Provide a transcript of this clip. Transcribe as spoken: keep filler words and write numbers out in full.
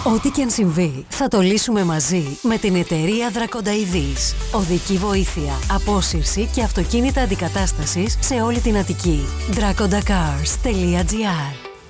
Ό,τι και αν συμβεί, θα το λύσουμε μαζί με την εταιρεία Δρακονταειδής. Οδική βοήθεια, απόσυρση και αυτοκίνητα αντικατάστασης σε όλη την Αττική. Draconda Cars τελεία gr